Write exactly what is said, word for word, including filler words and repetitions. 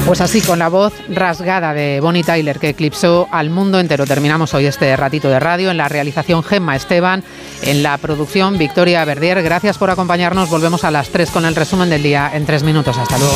Pues así, con la voz rasgada de Bonnie Tyler, que eclipsó al mundo entero. Terminamos hoy este ratito de radio. En la realización, Gemma Esteban. En la producción, Victoria Verdier. Gracias por acompañarnos. Volvemos a las tres con el resumen del día en tres minutos. Hasta luego.